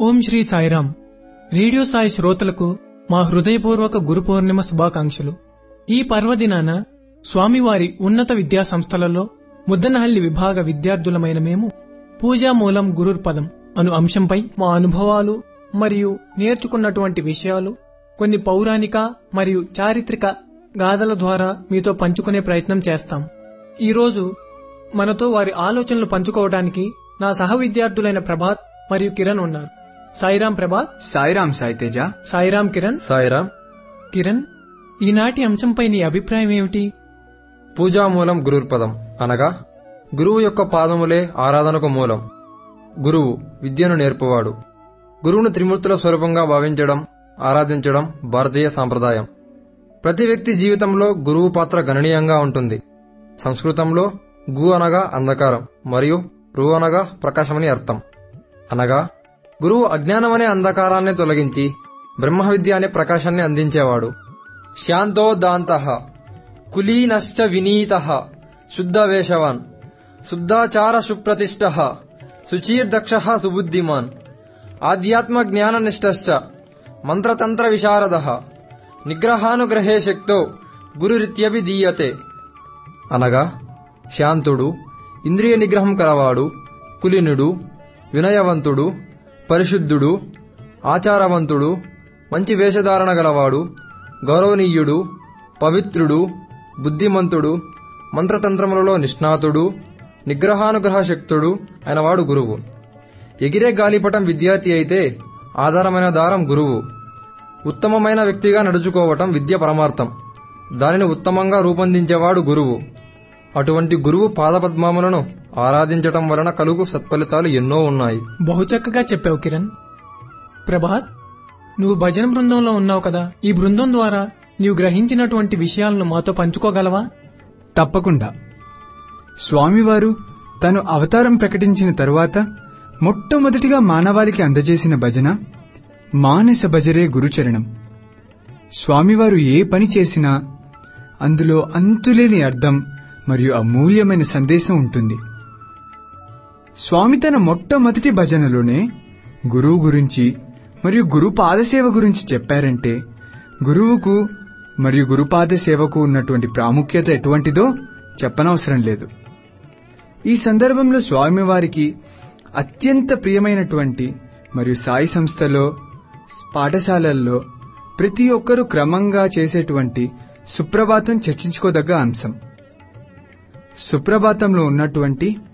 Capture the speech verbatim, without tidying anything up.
ఓం Shri Sairam. Radio Sai శ్రోతలకు మా హృదయపూర్వక గురు పౌర్ణిమ శుభాకాంక్షలు. ఈ పర్వదినాన స్వామివారి ఉన్నత విద్యా సంస్థలలో ముద్దనహళ్లి విభాగ విద్యార్థులమైన మేము పూజామూలం గురుర్పదం అను అంశంపై మా అనుభవాలు మరియు నేర్చుకున్నటువంటి విషయాలు కొన్ని పౌరాణిక మరియు చారిత్రక గాథల ద్వారా మీతో పంచుకునే ప్రయత్నం చేస్తాం. ఈరోజు మనతో వారి ఆలోచనలు పంచుకోవడానికి నా సహ విద్యార్థులైన ప్రభాత్ మరియు కిరణ్ ఉన్నారు. సాయిరాం ప్రభాత్. సాయిరాం సాయితేజ. సాయిరాం కిరణ్. సాయిరాం కిరణ్, ఈనాటి అంశంపై నీ అభిప్రాయం ఏమిటి? పూజామూలం గురుర్పదం అనగా గురువు యొక్క పాదములే ఆరాధనకు మూలం. గురువు విద్యను నేర్పువాడు. గురువును త్రిమూర్తుల స్వరూపంగా భావించడం, ఆరాధించడం భారతీయ సాంప్రదాయం. ప్రతి వ్యక్తి జీవితంలో గురువు పాత్ర గణనీయంగా ఉంటుంది. సంస్కృతంలో గు అనగా అంధకారం మరియు రు అనగా ప్రకాశమని అర్థం. అనగా గురువు అజ్ఞానమనే అంధకారాన్ని తొలగించి బ్రహ్మ విద్య అనే ప్రకాశాన్ని అందించేవాడు. శాంతోదాంతః కులీనశ్చ వినీతః శుద్ధవేషవాన్ శుద్ధాచార సుప్రతిష్ఠః శుచీర్దక్షః సుబుద్ధిమాన్ ఆధ్యాత్మ జ్ఞాననిష్టశ్చ మంత్రతంత్ర విశారదః నిగ్రహానుగ్రహే శక్తో గురురిత్యభిధీయతే. అనగా శాంతుడు, ఇంద్రియ నిగ్రహం కలవాడు, కులీనుడు, వినయవంతుడు, పరిశుద్ధుడు, ఆచారవంతుడు, మంచి వేషధారణ గలవాడు, గౌరవనీయుడు, పవిత్రుడు, బుద్ధిమంతుడు, మంత్రతంత్రములలో నిష్ణాతుడు, నిగ్రహానుగ్రహ శక్తుడు అయినవాడు గురువు. ఎగిరే గాలిపటం విద్యార్థి అయితే ఆధారమైన దారం గురువు. ఉత్తమమైన వ్యక్తిగా నడుచుకోవటం విద్య పరమార్థం. దానిని ఉత్తమంగా రూపొందించేవాడు గురువు. అటువంటి గురువు పాదపద్మములను ఆరాధించటం వలన కలుగు సత్ఫలితాలు ఎన్నో ఉన్నాయి. బహుచక్కగా చెప్పావు కిరణ్. ప్రభాత్, నువ్వు భజన బృందంలో ఉన్నావు కదా, ఈ బృందం ద్వారా నీవు గ్రహించినటువంటి విషయాలను మాతో పంచుకోగలవా? తప్పకుండా. స్వామివారు తను అవతారం ప్రకటించిన తరువాత మొట్టమొదటిగా మానవాళికి అందజేసిన భజన మానస భజరే గురుచరణం. స్వామివారు ఏ పని చేసినా అందులో అంతులేని అర్థం మరియు అమూల్యమైన సందేశం ఉంటుంది. స్వామి తన మొట్టమొదటి భజనలోనే గురువు గురించి మరియు గురు పాదసేవ గురించి చెప్పారంటే గురువుకు మరియు గురుపాద సేవకు ఉన్నటువంటి ప్రాముఖ్యత ఎటువంటిదో చెప్పనవసరం లేదు. ఈ సందర్భంలో స్వామివారికి అత్యంత ప్రియమైనటువంటి మరియు సాయి సంస్థలో పాఠశాలల్లో ప్రతి ఒక్కరూ క్రమంగా చేసేటువంటి సుప్రభాతం చర్చించుకోదగ్గ అంశం. సుప్రభాతంలో ఉన్నటువంటి